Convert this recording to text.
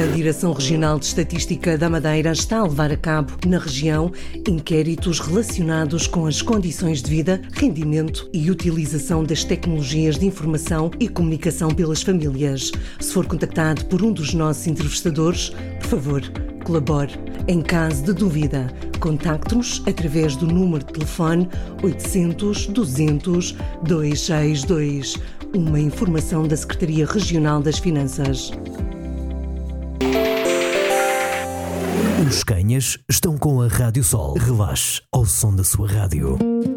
A Direção Regional de Estatística da Madeira está a levar a cabo, na região, inquéritos relacionados com as condições de vida, rendimento e utilização das tecnologias de informação e comunicação pelas famílias. Se for contactado por um dos nossos entrevistadores, por favor, colabore. Em caso de dúvida, contacte-nos através do número de telefone 800 200 262. Uma informação da Secretaria Regional das Finanças. Os Canhas estão com a Rádio Sol. Relaxe ao som da sua rádio.